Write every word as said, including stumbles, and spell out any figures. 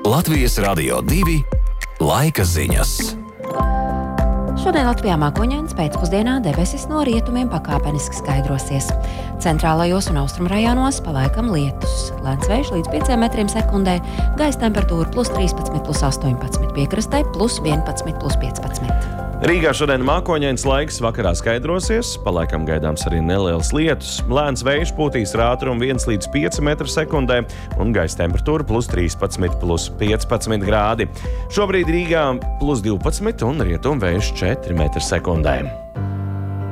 Latvijas Radio divi laika ziņas. Šodien Latvijā mākoņains, pēcpusdienā debesis no rietumiem pakāpeniski skaidrosies. Centrālajos un austrumrajonos palaikam lietus. Lēns vējš līdz pieciem metriem sekundē, gaisa temperatūra plus trīspadsmit, plus astoņpadsmit, piekrastē plus vienpadsmit, plus piecpadsmit. Rīgā šodien mākoņains laiks, vakarā skaidrosies, palaikam gaidāms arī neliels lietus. Lēns vējš pūtīs ar ātrumu viens līdz pieci metri sekundē un gaisa temperatūra plus trīspadsmit, plus piecpadsmit grādi. Šobrīd Rīgā plus divpadsmit un rietumu vējš četri metri sekundē.